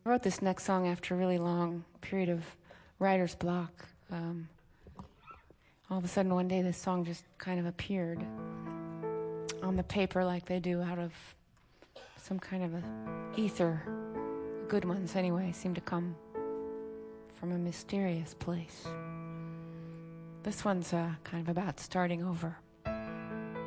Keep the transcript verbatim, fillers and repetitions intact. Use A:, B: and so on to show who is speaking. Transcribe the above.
A: I wrote this next song after a really long period of writer's block. Um, all of a sudden one day this song just kind of appeared on the paper like they do out of some kind of a ether. The good ones anyway seem to come from a mysterious place. This one's uh, kind of about starting over.